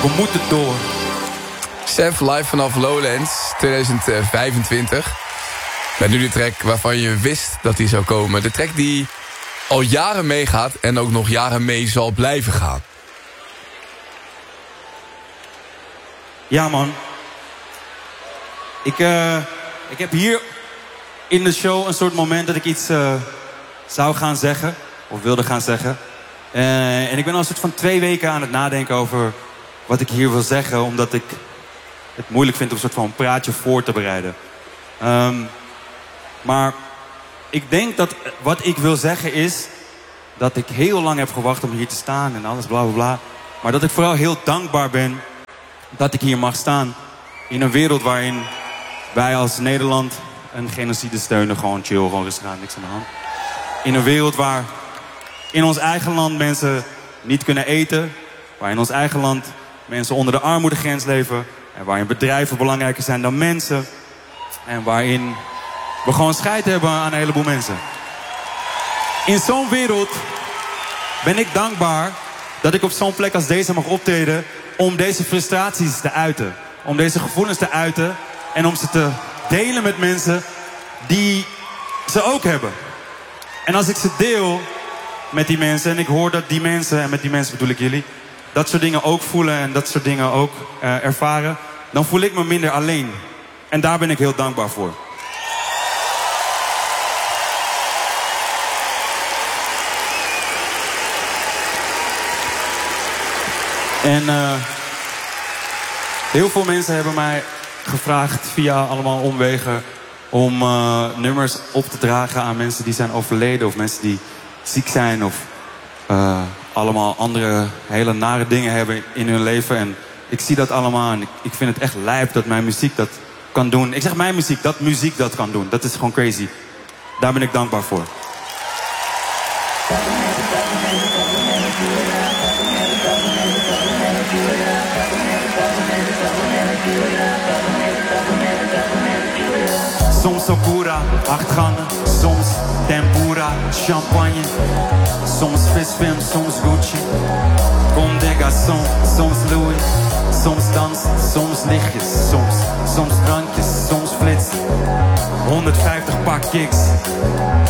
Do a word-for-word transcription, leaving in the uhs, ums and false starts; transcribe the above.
We moeten door. Sef live vanaf Lowlands tweeduizend vijfentwintig. Met nu de track waarvan je wist dat die zou komen. De track die al jaren meegaat en ook nog jaren mee zal blijven gaan. Ja, man. Ik, uh, ik heb hier in de show een soort moment dat ik iets uh, zou gaan zeggen. Of wilde gaan zeggen. Uh, en ik ben al een soort van twee weken aan het nadenken over wat ik hier wil zeggen. Omdat ik het moeilijk vind om een soort van praatje voor te bereiden. Um, maar ik denk dat wat ik wil zeggen is dat ik heel lang heb gewacht om hier te staan en alles bla bla bla. Maar dat ik vooral heel dankbaar ben dat ik hier mag staan. In een wereld waarin wij als Nederland een genocide steunen. Gewoon chill, gewoon rustig aan, niks aan de hand. In een wereld waar in ons eigen land mensen niet kunnen eten. Waar in ons eigen land mensen onder de armoedegrens leven. En waarin bedrijven belangrijker zijn dan mensen. En waarin we gewoon scheid hebben aan een heleboel mensen. In zo'n wereld ben ik dankbaar dat ik op zo'n plek als deze mag optreden om deze frustraties te uiten. Om deze gevoelens te uiten en om ze te delen met mensen die ze ook hebben. En als ik ze deel met die mensen en ik hoor dat die mensen, en met die mensen bedoel ik jullie, dat soort dingen ook voelen en dat soort dingen ook uh, ervaren, dan voel ik me minder alleen. En daar ben ik heel dankbaar voor. En uh, heel veel mensen hebben mij gevraagd via allemaal omwegen om uh, nummers op te dragen aan mensen die zijn overleden of mensen die ziek zijn of uh, allemaal andere hele nare dingen hebben in hun leven. En ik zie dat allemaal en ik, ik vind het echt lijp dat mijn muziek dat kan doen. Ik zeg mijn muziek, dat muziek dat kan doen. Dat is gewoon crazy. Daar ben ik dankbaar voor. Soms Sakura, acht gangen, soms tempura, champagne. Soms visfilm, soms Gucci. Comme des garçons, soms Louis. Soms dansen, soms lichtjes, soms, soms drankjes, soms flitsen. honderdvijftig paar kicks,